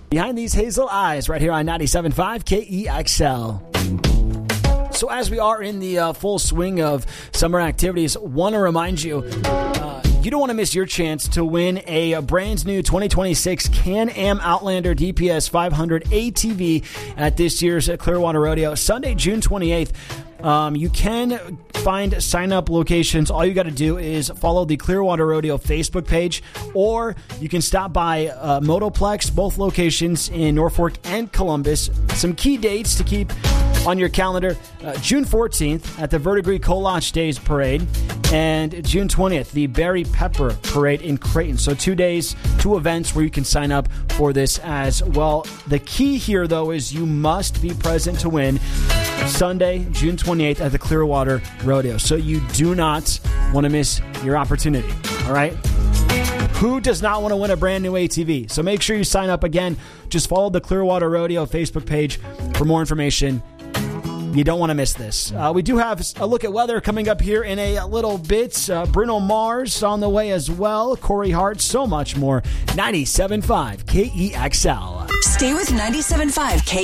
Behind These Hazel Eyes, right here on 97.5 KEXL. So as we are in the full swing of summer activities, want to remind you, you don't want to miss your chance to win a brand new 2026 Can-Am Outlander DPS 500 ATV at this year's Clearwater Rodeo, Sunday, June 28th. You can find sign-up locations. All you got to do is follow the Clearwater Rodeo Facebook page, or you can stop by Motoplex, both locations in Norfolk and Columbus. Some key dates to keep on your calendar: June 14th at the Verdigris Colach Days Parade, and June 20th, the Berry Pepper Parade in Creighton. So 2 days, 2 events where you can sign up for this as well. The key here, though, is you must be present to win Sunday, June 28th at the Clearwater Rodeo. So you do not want to miss your opportunity, all right? Who does not want to win a brand new ATV? So make sure you sign up again. Just follow the Clearwater Rodeo Facebook page for more information. You don't want to miss this. We do have a look at weather coming up here in a little bit. Bruno Mars on the way as well. Corey Hart, so much more. 97.5 KEXL. Stay with 97.5 KEXL.